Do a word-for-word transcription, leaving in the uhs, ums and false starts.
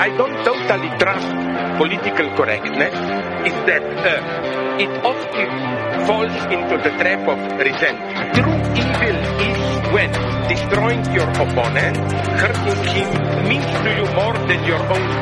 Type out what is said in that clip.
I don't totally trust political correctness is that uh, it often falls into the trap of resentment. True evil is when destroying your opponent, hurting him, means to you more than your own